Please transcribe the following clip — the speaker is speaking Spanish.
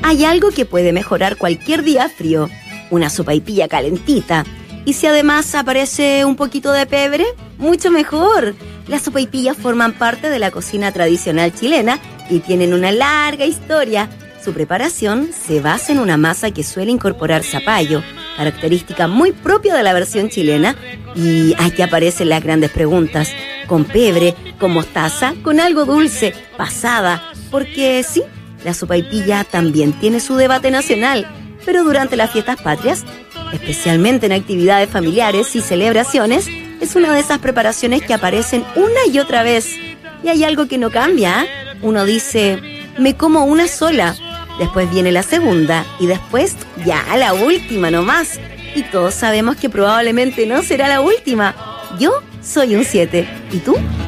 Hay algo que puede mejorar cualquier día frío, una sopaipilla calentita. Y si además aparece un poquito de pebre, mucho mejor. Las sopaipillas forman parte de la cocina tradicional chilena y tienen una larga historia. Su preparación se basa en una masa que suele incorporar zapallo, característica muy propia de la versión chilena. Y aquí aparecen las grandes preguntas: ¿con pebre, con mostaza, con algo dulce, pasada? Porque sí, la sopaipilla también tiene su debate nacional, pero durante las fiestas patrias, especialmente en actividades familiares y celebraciones, es una de esas preparaciones que aparecen una y otra vez. Y hay algo que no cambia, ¿eh? Uno dice, me como una sola, después viene la segunda y después ya la última nomás. Y todos sabemos que probablemente no será la última. Yo soy un 7. ¿Y tú?